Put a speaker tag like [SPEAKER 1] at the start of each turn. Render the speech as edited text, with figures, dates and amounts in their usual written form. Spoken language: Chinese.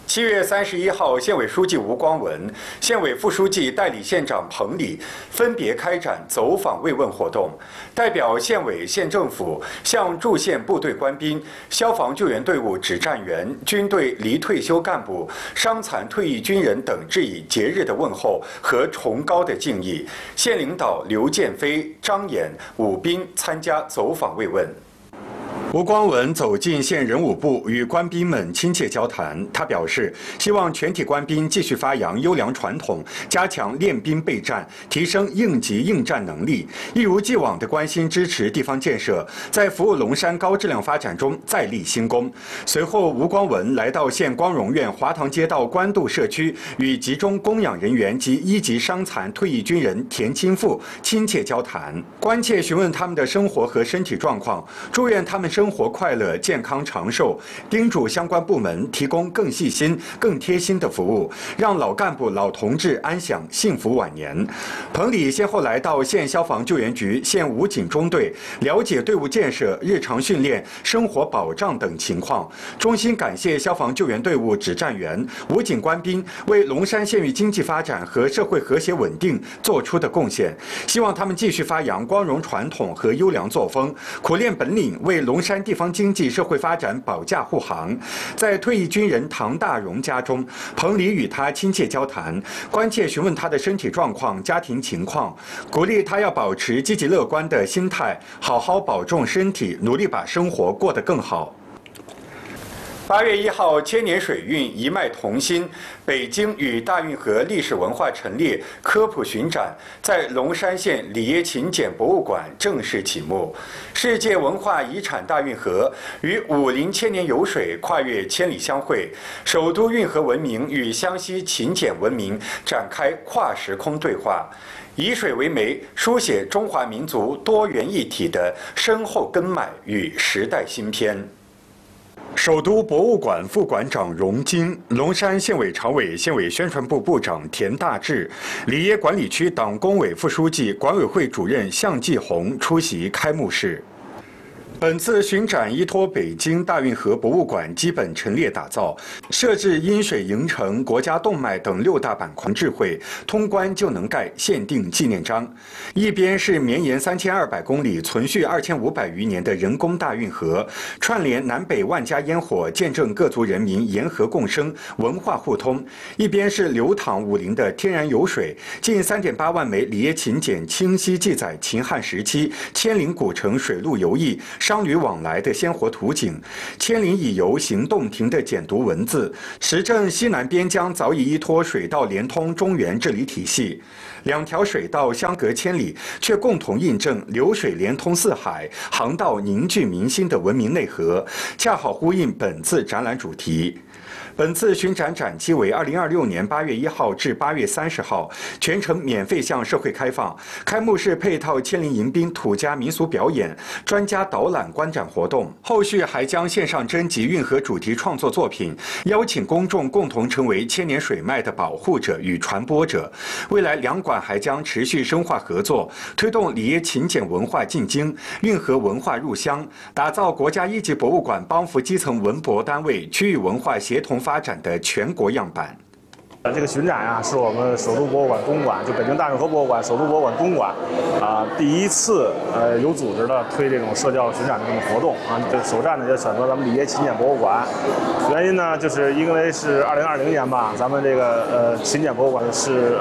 [SPEAKER 1] 7月31号，县委书记吴光文、县委副书记、代理县长彭礼分别开展走访慰问活动，代表县委、县政府向驻县部队官兵、消防救援队伍指战员、军队离退休干部、伤残退役军人等致以节日的问候和崇高的敬意。县领导刘建飞、张衍、武斌参加走访慰问。吴光文走进县人武部，与官兵们亲切交谈。他表示，希望全体官兵继续发扬优良传统，加强练兵备战，提升应急应战能力，一如既往地关心支持地方建设，在服务龙山高质量发展中再立新功。随后，吴光文来到县光荣苑华塘街道官渡社区，与集中供养人员及一级伤残退役军人田亲父亲切交谈，关切询问他们的生活和身体状况，祝愿他们生活快乐、健康长寿，叮嘱相关部门提供更细心、更贴心的服务，让老干部、老同志安享幸福晚年。彭礼先后来到县消防救援局、县武警中队，了解队伍建设、日常训练、生活保障等情况，衷心感谢消防救援队伍指战员、武警官兵为龙山县域经济发展和社会和谐稳定做出的贡献，希望他们继续发扬光荣传统和优良作风，苦练本领，为龙山地方经济社会发展保驾护航。在退役军人唐大荣家中，彭礼与他亲切交谈，关切询问他的身体状况、家庭情况，鼓励他要保持积极乐观的心态，好好保重身体，努力把生活过得更好。8月1号，千年水运一脉同心，北京与大运河历史文化陈列科普巡展在龙山县里耶勤俭博物馆正式启幕。世界文化遗产大运河与武林千年油水跨越千里相会，首都运河文明与湘西勤俭文明展开跨时空对话，以水为媒，书写中华民族多元一体的深厚根脉与时代新篇。首都博物馆副馆长荣金、龙山县委常委、县委宣传部部长田大志、里耶管理区党工委副书记、管委会主任向继红出席开幕式。本次巡展依托北京大运河博物馆基本陈列打造，设置因水营城、国家动脉等6大板块智慧，通关就能盖限定纪念章。一边是绵延3200公里、存续2500余年的人工大运河，串联南北万家烟火，见证各族人民沿河共生、文化互通；一边是流淌武林的天然油水，近3.8万枚里耶勤俭清晰记载秦汉时期千陵古城水陆游艺、商旅往来的鲜活图景，千陵以游行动亭的简读文字，实证西南边疆早已依托水道连通中原治理体系。2条水道相隔千里，却共同印证流水连通四海、航道凝聚民心的文明内核，恰好呼应本次展览主题。本次巡展展期为2026年8月1号至8月30号，全程免费向社会开放。开幕式配套千陵迎宾土家民俗表演、专家导览观展活动，后续还将线上征集运河主题创作作品，邀请公众共同成为千年水脉的保护者与传播者。未来两馆还将持续深化合作，推动里耶勤俭文化进京、运河文化入乡，打造国家1级博物馆帮扶基层文博单位区域文化协同发展的全国样板。
[SPEAKER 2] 这个巡展啊，是我们首都博物馆公馆，就北京大运河博物馆首都博物馆公馆第一次有组织的推这种社教巡展的这种活动啊。这首站呢就选择咱们里耶勤俭博物馆，原因呢就是因为是2020年吧，咱们这个勤俭博物馆是